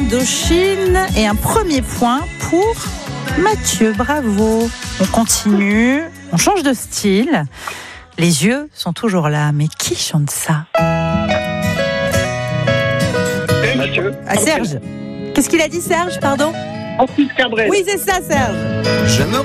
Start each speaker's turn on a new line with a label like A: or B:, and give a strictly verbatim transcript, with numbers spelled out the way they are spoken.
A: Indochine et un premier point pour Mathieu. Bravo. On continue, on change de style. Les yeux sont toujours là, mais qui chante ça?
B: Mathieu.
A: Ah, Serge. Qu'est-ce qu'il a dit, Serge? Pardon.
B: Francis Cabrel.
A: Oui, c'est ça, Serge.
C: J'aimerais